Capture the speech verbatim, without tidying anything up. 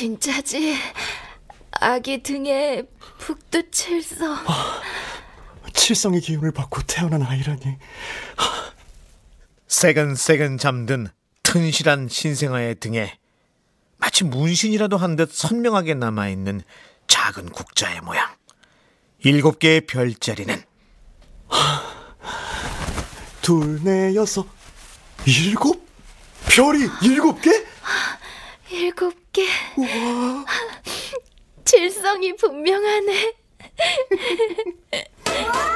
진짜지? 아기 등에 북두칠성. 아, 칠성의 기운을 받고 태어난 아이라니. 새근새근 잠든 튼실한 신생아의 등에 마치 문신이라도 한 듯 선명하게 남아있는 작은 국자의 모양. 일곱 개의 별자리는 둘, 넷, 여섯, 일곱? 별이 일곱 개? 일곱 개. 우와. 칠성이 분명하네.